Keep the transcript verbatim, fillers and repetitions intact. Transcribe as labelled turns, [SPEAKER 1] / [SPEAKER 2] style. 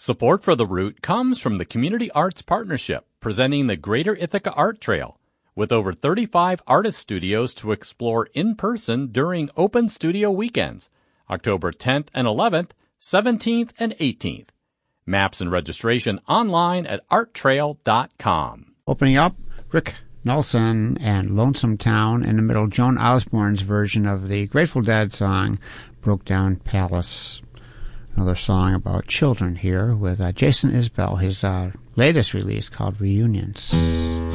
[SPEAKER 1] Support for The Root comes from the Community Arts Partnership, presenting the Greater Ithaca Art Trail, with over thirty-five artist studios to explore in person during open studio weekends, October tenth and eleventh, seventeenth and eighteenth. Maps and registration online at art trail dot com.
[SPEAKER 2] Opening up, Rick Nelson and Lonesome Town. In the middle, Joan Osborne's version of the Grateful Dead song, Broke Down Palace. Another song about children here with uh, Jason Isbell, his uh, latest release called Reunions.